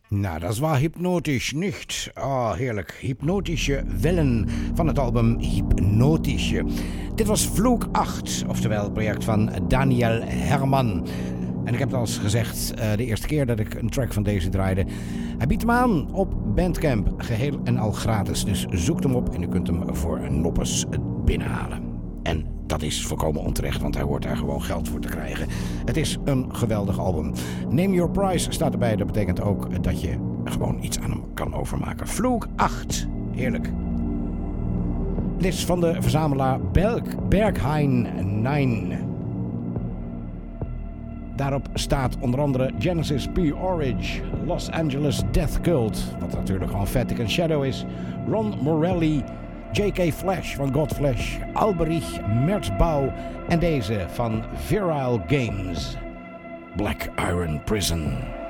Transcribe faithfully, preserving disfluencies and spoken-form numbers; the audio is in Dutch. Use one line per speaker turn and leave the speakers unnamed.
Nou, dat is wel hypnotisch, niet? Oh, heerlijk. Hypnotische wellen van het album Hypnotische. Dit was Vloek acht, oftewel het project van Daniel Herman. En ik heb het al eens gezegd, uh, de eerste keer dat ik een track van deze draaide. Hij biedt hem aan op Bandcamp, geheel en al gratis. Dus zoek hem op en u kunt hem voor noppes binnenhalen. En dat is volkomen onterecht, want hij hoort daar gewoon geld voor te krijgen. Het is een geweldig album. Name Your Price staat erbij. Dat betekent ook dat je gewoon iets aan hem kan overmaken. Vloek acht. Heerlijk. Dit is van de verzamelaar Berg, Berghain negen. Daarop staat onder andere Genesis P. Orridge, Los Angeles Death Cult, wat natuurlijk gewoon Fatic and Shadow is, Ron Morelli, J K. Flash van Godflesh, Alberich Merzbau en deze van Virile Games, Black Iron Prison.